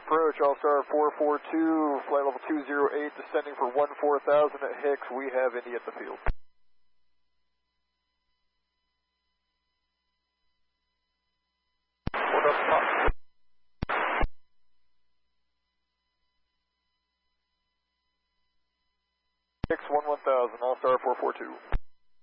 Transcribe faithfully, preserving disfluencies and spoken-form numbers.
approach, All-Star four four two, flight level two zero eight, descending for one four thousand at Hicks. We have Indy at the field. Hicks one one thousand, All-Star four four two.